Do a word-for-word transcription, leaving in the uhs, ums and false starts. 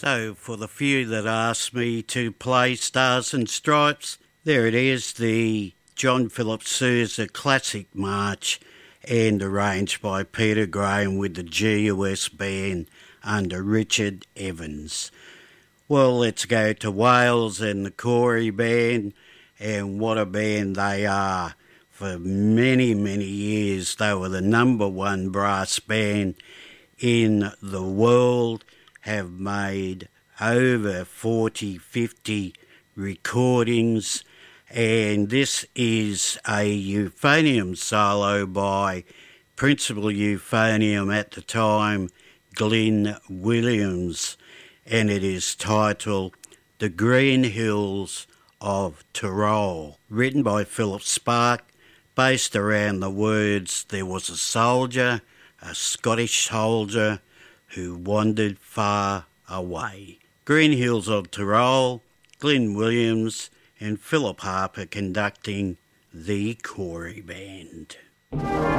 So, for the few that asked me to play Stars and Stripes, there it is, the John Philip Sousa Classic March, and arranged by Peter Graham with the G U S Band under Richard Evans. Well, let's go to Wales and the Corey Band, and what a band they are. For many, many years, they were the number one brass band in the world, have made over forty, fifty recordings, and this is a euphonium solo by principal euphonium at the time, Glenn Williams, and it is titled The Green Hills of Tyrol, written by Philip Sparke, based around the words, there was a soldier, a Scottish soldier, who wandered far away. Green Hills of Tyrol, Glenn Williams and Philip Harper conducting the Corey Band.